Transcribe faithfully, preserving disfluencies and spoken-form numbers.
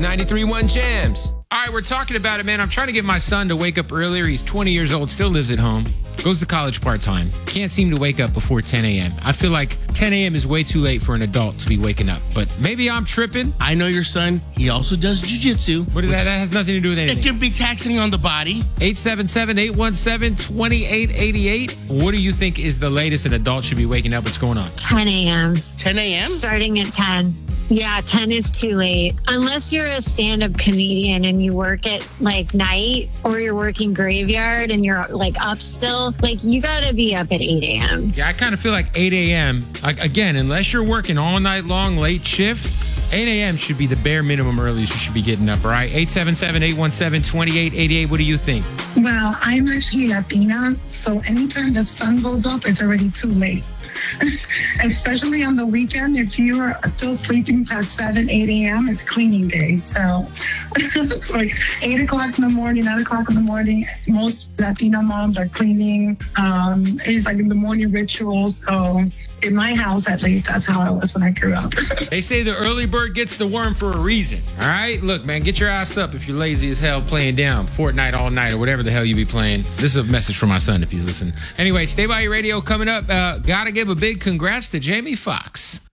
ninety-three point one Jams. All right, we're talking about it, man. I'm trying to get my son to wake up earlier. He's twenty years old, still lives at home, goes to college part-time. Can't seem to wake up before ten a.m. I feel like ten a.m. is way too late for an adult to be waking up, but maybe I'm tripping. I know your son. He also does jiu-jitsu. What is that? That has nothing to do with anything. It can be taxing on the body. eight seven seven, eight one seven, two eight eight eight. What do you think is the latest an adult should be waking up? What's going on? ten a.m. ten a.m.? Starting at ten. Yeah, ten is too late. Unless you're a stand-up comedian and you work at like night, or you're working graveyard and you're like up still, like you gotta be up at eight a.m. Yeah, I kind of feel like eight a.m. Like, again, unless you're working all night long, late shift, eight a.m. should be the bare minimum earliest you should be getting up, all right? eight seven seven, eight one seven, two eight eight eight. What do you think? Well, I'm actually Latina, so anytime the sun goes up, it's already too late. Especially on the weekend, if you're still sleeping past seven, eight a.m., it's cleaning day. So it's like eight o'clock in the morning, nine o'clock in the morning. Most Latina moms are cleaning. Um, it's like in the morning ritual. So in my house, at least, that's how I was when I grew up. They say the early bird gets the worm for a reason, all right? Look, man, get your ass up if you're lazy as hell playing down Fortnite all night or whatever the hell you be playing. This is a message for my son if he's listening. Anyway, Stay By Your Radio coming up. Uh, gotta give a big congrats to Jamie Foxx.